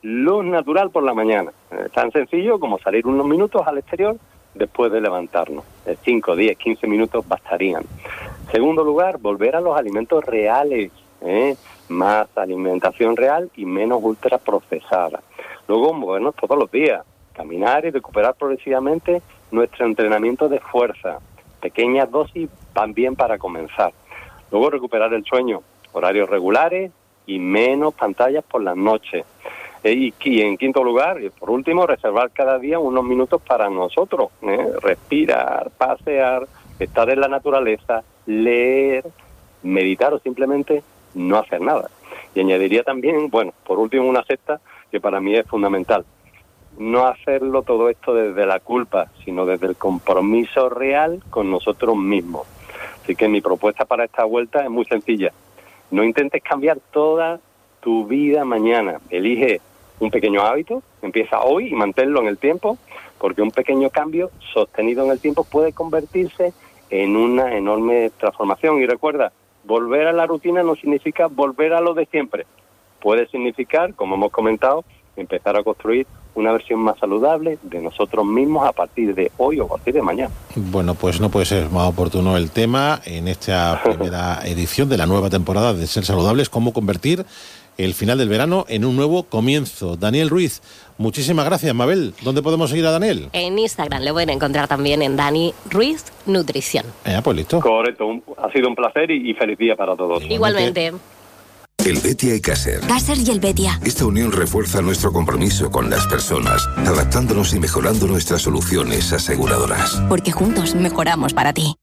luz natural por la mañana. Tan sencillo como salir unos minutos al exterior después de levantarnos. 5, 10, 15 minutos bastarían. Segundo lugar, volver a los alimentos reales, más alimentación real y menos ultraprocesada. Luego, movernos todos los días, caminar y recuperar progresivamente nuestro entrenamiento de fuerza. Pequeñas dosis van bien para comenzar. Luego, recuperar el sueño, horarios regulares y menos pantallas por las noches. Y en quinto lugar, y por último, reservar cada día unos minutos para nosotros. Respirar, pasear, estar en la naturaleza, leer, meditar o simplemente no hacer nada. Y añadiría también, bueno, por último, una sexta que para mí es fundamental. No hacerlo todo esto desde la culpa, sino desde el compromiso real con nosotros mismos. Así que mi propuesta para esta vuelta es muy sencilla. No intentes cambiar toda tu vida mañana. Elige un pequeño hábito, empieza hoy y manténlo en el tiempo, porque un pequeño cambio sostenido en el tiempo puede convertirse en una enorme transformación. Y recuerda, volver a la rutina no significa volver a lo de siempre. Puede significar, como hemos comentado, empezar a construir una versión más saludable de nosotros mismos a partir de hoy o a partir de mañana. Bueno, pues no puede ser más oportuno el tema en esta primera edición de la nueva temporada de Ser Saludables, cómo convertir el final del verano en un nuevo comienzo. Daniel Ruiz, muchísimas gracias. Mabel, ¿dónde podemos seguir a Daniel? En Instagram le pueden encontrar también en Dani Ruiz Nutrición. Pues listo. Correcto, ha sido un placer y feliz día para todos. Igualmente. El Betia y Caser. Caser y el Betia. Esta unión refuerza nuestro compromiso con las personas, adaptándonos y mejorando nuestras soluciones aseguradoras. Porque juntos mejoramos para ti.